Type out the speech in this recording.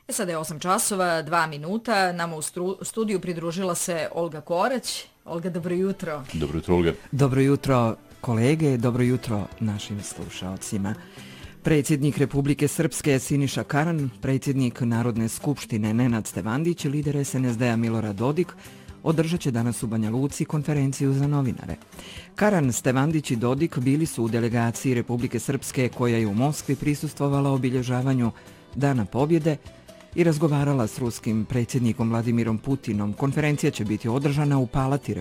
Sada je 8 časova, 2 minuta. Nama u studiju pridružila se Olga Korać. Olga, dobro jutro. Dobro jutro, Olga. Dobro jutro, kolege. Dobro jutro našim slušalcima. Predsjednik Republike Srpske Siniša Karan, predsjednik Narodne skupštine Nenad Stevandić i lider SNSD-a Milorad Dodik održat će danas u Banja Luci konferenciju za novinare. Karan, Stevandić i Dodik bili su u delegaciji Republike Srpske koja je u Moskvi prisustvovala obilježavanju Dana pobjede i razgovarala s ruskim predsjednikom Vladimirom Putinom. Konferencija će biti održana u Palati